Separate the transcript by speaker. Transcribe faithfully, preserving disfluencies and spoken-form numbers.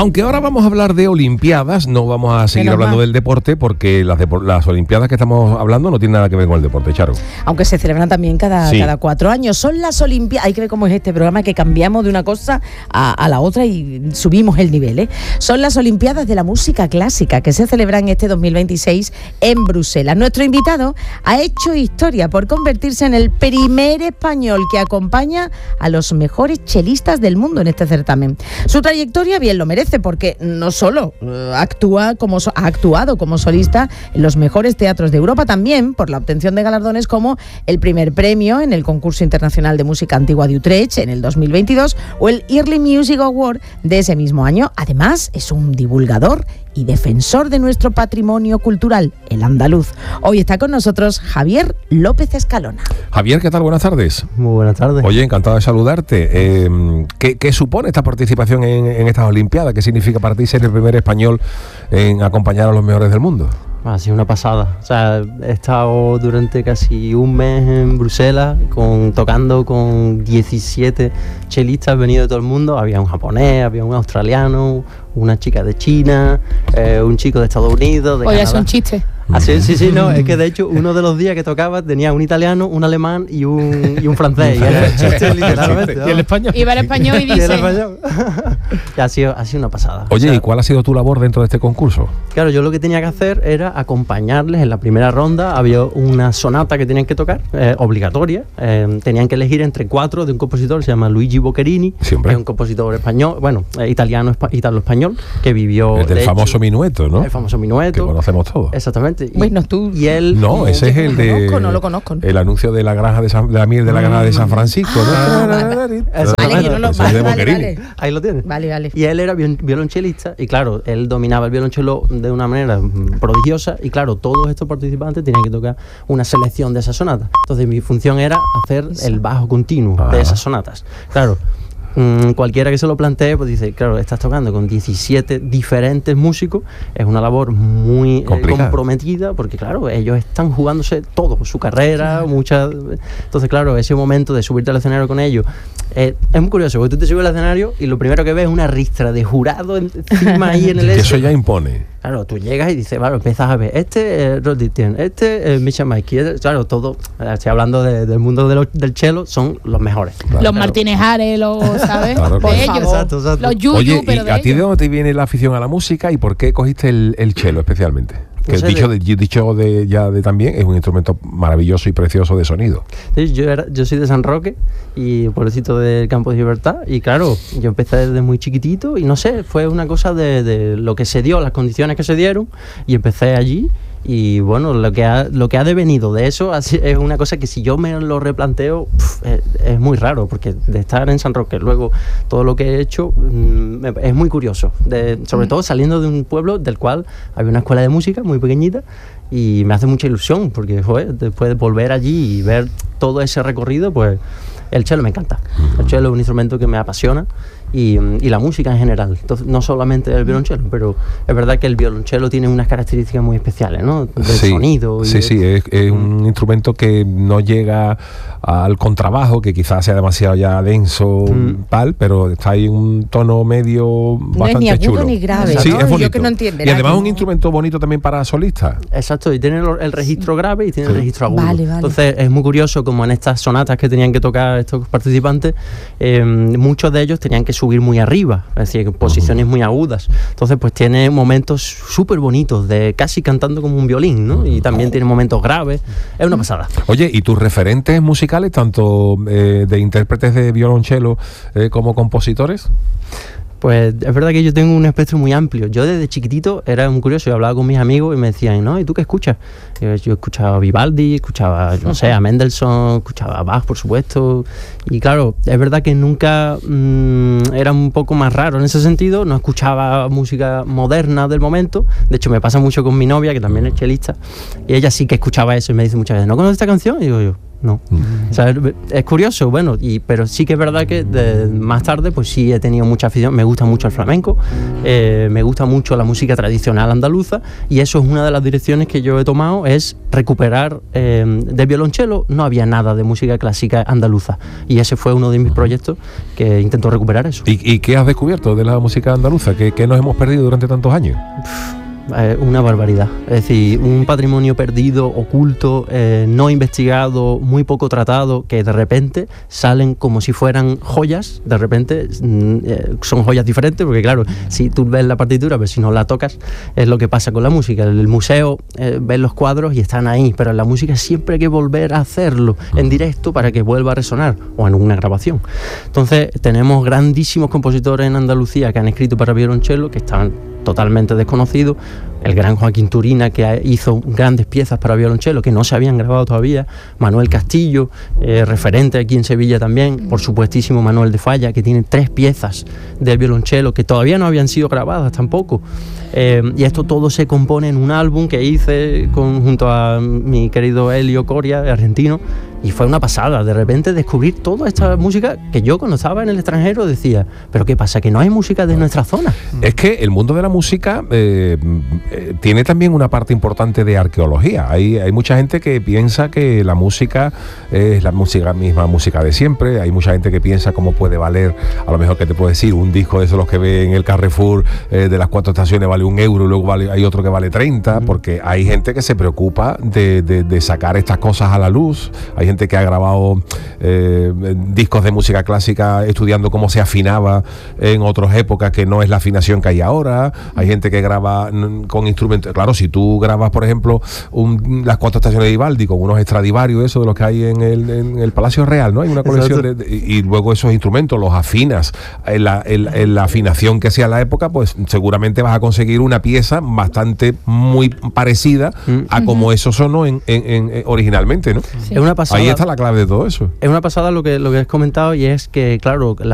Speaker 1: Aunque ahora vamos a hablar de Olimpiadas, no vamos a seguir
Speaker 2: Menos
Speaker 1: hablando
Speaker 2: mal.
Speaker 1: del deporte, porque las, depor- las Olimpiadas que estamos hablando no tienen nada que ver con el deporte, Charo.
Speaker 2: Aunque se celebran también cada,
Speaker 1: Sí.
Speaker 2: cada cuatro años. Son las Olimpiadas. Hay que ver cómo es este programa, que cambiamos de una cosa a, a la otra y subimos el nivel, ¿eh? Son las Olimpiadas de la música clásica, que se celebran este dos mil veintiséis en Bruselas. Nuestro invitado ha hecho historia por convertirse en el primer español que acompaña a los mejores chelistas del mundo en este certamen. Su trayectoria bien lo merece, porque no solo eh, actúa como so- ha actuado como solista en los mejores teatros de Europa, también por la obtención de galardones como el primer premio en el Concurso Internacional de Música Antigua de Utrecht en el dos mil veintidós o el Early Music Award de ese mismo año. Además, es un divulgador y defensor de nuestro patrimonio cultural, el andaluz. Hoy está con nosotros Javier López Escalona.
Speaker 1: Javier, ¿qué tal? Buenas tardes.
Speaker 3: Muy buenas tardes.
Speaker 1: Oye, encantado de saludarte. Eh, ¿qué, ¿Qué supone esta participación en, en estas Olimpiadas? ¿Qué significa para ti ser el primer español en acompañar a los mejores del mundo?
Speaker 3: Ha sido una pasada. O sea, he estado durante casi un mes en Bruselas con, tocando con diecisiete chelistas venidos de todo el mundo. Había un japonés, había un australiano, una chica de China, eh, un chico de Estados Unidos, de
Speaker 4: Oye,
Speaker 3: Canadá.
Speaker 4: es un chiste.
Speaker 3: Ah, sí, sí, sí, no, es que de hecho uno de los días que tocaba tenía un italiano, un alemán y un, y un francés. Y era el chiste, literalmente.
Speaker 1: ¿Y el español?
Speaker 4: Iba el español y
Speaker 3: Y el
Speaker 4: dice...
Speaker 3: español. Y ha sido, ha sido una pasada.
Speaker 1: Oye,
Speaker 3: O sea,
Speaker 1: ¿y cuál ha sido tu labor dentro de este concurso?
Speaker 3: Claro, yo lo que tenía que hacer era acompañarles en la primera ronda. Había una sonata que tenían que tocar, eh, obligatoria. Eh, tenían que elegir entre cuatro de un compositor, se llama Luigi Boccherini,
Speaker 1: Siempre.
Speaker 3: que es un compositor español, bueno, eh, italiano, espa- italo-español, que vivió...
Speaker 1: El del
Speaker 3: de hecho,
Speaker 1: famoso minueto, ¿no?
Speaker 3: El famoso
Speaker 1: Que
Speaker 3: minueto.
Speaker 1: conocemos todos.
Speaker 3: Exactamente. Y,
Speaker 2: Bueno, tú-
Speaker 3: Y él...
Speaker 1: No,
Speaker 3: como-
Speaker 1: ese es el
Speaker 2: no lo
Speaker 1: de...
Speaker 2: conozco, no lo conozco.
Speaker 1: El anuncio de la granja de, San, de la miel de la granja de San Francisco,
Speaker 2: Ah,
Speaker 1: ¿no?
Speaker 2: vale.
Speaker 3: Eso,
Speaker 2: Vale, que no lo-
Speaker 1: Eso es
Speaker 2: vale,
Speaker 1: de
Speaker 2: vale,
Speaker 1: Boccherini.
Speaker 2: vale.
Speaker 3: Ahí lo tienes.
Speaker 2: Vale, vale.
Speaker 3: Y él era viol- violonchelista y claro, él dominaba el violonchelo de una manera mm, prodigiosa y claro, todos estos participantes tenían que tocar una selección de esas sonatas. Entonces mi función era hacer el bajo continuo
Speaker 1: Ah.
Speaker 3: de esas sonatas. Claro, mm, cualquiera que se lo plantee, pues dice, claro, estás tocando con diecisiete diferentes músicos, es una labor muy eh,
Speaker 1: Complicada.
Speaker 3: comprometida porque claro, ellos están jugándose todo, su carrera, muchas... Entonces claro, ese momento de subirte al escenario con ellos, eh, es muy curioso, porque tú te subes al escenario y lo primero que ves es una ristra de jurado encima ahí en el
Speaker 1: Que
Speaker 3: este.
Speaker 1: eso ya impone.
Speaker 3: Claro, tú llegas y dices, claro, empiezas a ver, este eh, Rod Ditten, este eh, Misha Mikey, este- claro, todo, eh, estoy hablando de- del mundo de lo- del cello, son los mejores.
Speaker 4: Los
Speaker 3: Claro.
Speaker 4: Martínez Ares, los, ¿sabes?
Speaker 1: Claro,
Speaker 4: de
Speaker 1: claro.
Speaker 4: ellos.
Speaker 3: Exacto, exacto.
Speaker 4: Los Yuyu,
Speaker 1: Oye,
Speaker 4: pero
Speaker 1: ¿y
Speaker 4: de
Speaker 1: a ti de
Speaker 4: ellos.
Speaker 1: dónde te viene la afición a la música y por qué cogiste el, el cello especialmente? Que
Speaker 3: No sé,
Speaker 1: dicho,
Speaker 3: de-
Speaker 1: de, dicho de, ya de también, es un instrumento maravilloso y precioso de sonido.
Speaker 3: Sí, yo, era, yo soy de San Roque y pueblecito del Campo de Libertad y claro, yo empecé desde muy chiquitito y no sé, fue una cosa de, de lo que se dio, las condiciones que se dieron y empecé allí y bueno, lo que ha, lo que ha devenido de eso así, es una cosa que si yo me lo replanteo pf, es, es muy raro porque de estar en San Roque, luego todo lo que he hecho mm, me- es muy curioso, de, sobre todo saliendo de un pueblo del cual había una escuela de música muy pequeñita y me hace mucha ilusión porque joder, después de volver allí y ver todo ese recorrido, pues el cello me encanta. El cello es un instrumento que me apasiona y, y la música en general. Entonces, no solamente el violonchelo, pero es verdad que el violonchelo tiene unas características muy especiales, ¿no? Del
Speaker 1: Sí,
Speaker 3: sonido. Y
Speaker 1: sí,
Speaker 3: de-
Speaker 1: sí, es, es un instrumento que no llega al contrabajo, que quizás sea demasiado ya denso,
Speaker 3: Mm.
Speaker 1: tal, pero está ahí en un tono medio
Speaker 2: No es
Speaker 1: bastante
Speaker 2: ni agudo
Speaker 1: chulo.
Speaker 2: ni grave,
Speaker 1: Sí,
Speaker 2: ¿no?
Speaker 1: es
Speaker 2: Yo
Speaker 1: bonito.
Speaker 2: que no entiendo,
Speaker 1: Y
Speaker 2: ¿verdad?
Speaker 1: además
Speaker 2: Que
Speaker 1: un
Speaker 2: no-
Speaker 1: instrumento bonito también para solistas.
Speaker 3: Exacto, y tiene el, el registro grave y tiene el
Speaker 1: Sí.
Speaker 3: registro agudo.
Speaker 2: Vale, vale.
Speaker 3: Entonces es muy curioso como en estas sonatas que tenían que tocar estos participantes, eh, muchos de ellos tenían que subir muy arriba, es decir, en posiciones muy agudas. Entonces pues tiene momentos súper bonitos, de casi cantando como un violín, ¿no? Y también tiene momentos graves. Es una pasada.
Speaker 1: Oye, ¿y tus referentes musicales, tanto eh, de intérpretes de violonchelo eh, como compositores?
Speaker 3: Pues es verdad que yo tengo un espectro muy amplio. Yo desde chiquitito era muy curioso. Yo hablaba con mis amigos y me decían, ¿no? ¿Y tú qué escuchas? Y yo, yo escuchaba a Vivaldi, escuchaba, no sé, a Mendelssohn, escuchaba a Bach, por supuesto. Y claro, es verdad que nunca mmm, era un poco más raro en ese sentido. No escuchaba música moderna del momento. De hecho, me pasa mucho con mi novia, que también es chelista. Y ella sí que escuchaba eso y me dice muchas veces, ¿no conoces esta canción? Y digo yo, no.
Speaker 1: Mm.
Speaker 3: O sea, es curioso, bueno, y, pero sí que es verdad que de, más tarde pues sí he tenido mucha afición, me gusta mucho el flamenco, eh, me gusta mucho la música tradicional andaluza, y eso es una de las direcciones que yo he tomado, es recuperar eh, de violonchelo. No había nada de música clásica andaluza, y ese fue uno de mis proyectos que intentó recuperar eso.
Speaker 1: ¿Y, y qué has descubierto de la música andaluza? ¿Qué, qué nos hemos perdido durante tantos años?
Speaker 3: Eh, una barbaridad, es decir, un patrimonio perdido, oculto, eh, no investigado, muy poco tratado, que de repente salen como si fueran joyas, de repente mm, eh, son joyas diferentes, porque claro, si tú ves la partitura, pero si no la tocas, es lo que pasa con la música. En el museo eh, ves los cuadros y están ahí, pero en la música siempre hay que volver a hacerlo en directo para que vuelva a resonar, o en una grabación. Entonces tenemos grandísimos compositores en Andalucía que han escrito para violonchelo, que están totalmente desconocido. El gran Joaquín Turina, que hizo grandes piezas para violonchelo que no se habían grabado todavía. Manuel Castillo, eh, referente aquí en Sevilla también. Por supuestísimo Manuel de Falla, que tiene tres piezas de violonchelo que todavía no habían sido grabadas tampoco. Eh, y esto todo se compone en un álbum que hice con, junto a mi querido Elio Coria, argentino. Y fue una pasada, de repente descubrir toda esta música que yo cuando estaba en el extranjero decía, pero ¿qué pasa? Que no hay música de nuestra zona.
Speaker 1: Es que el mundo de la música eh, eh, tiene también una parte importante de arqueología. Hay, hay mucha gente que piensa que la música es la música misma música de siempre. Hay mucha gente que piensa cómo puede valer, a lo mejor que te puedo decir, un disco de esos los que ve en el Carrefour eh, de las cuatro estaciones vale un euro y luego vale, hay otro que vale treinta, porque hay gente que se preocupa de, de, de sacar estas cosas a la luz. Hay gente que ha grabado eh, discos de música clásica estudiando cómo se afinaba en otras épocas, que no es la afinación que hay ahora. Hay gente que graba con instrumentos. Claro, si tú grabas, por ejemplo, un, las cuatro estaciones de Vivaldi con unos Stradivarius, eso de los que hay en el, en el Palacio Real, ¿no? Hay una colección de, de, y luego esos instrumentos los afinas en la, en, en la afinación que sea la época, pues seguramente vas a conseguir una pieza bastante muy parecida mm. a como uh-huh. eso sonó en, en, en, originalmente, ¿no?
Speaker 3: Sí. Es una pasada.
Speaker 1: Ahí está la clave de todo eso.
Speaker 3: Es una pasada lo que, lo que has comentado, y es que, claro, la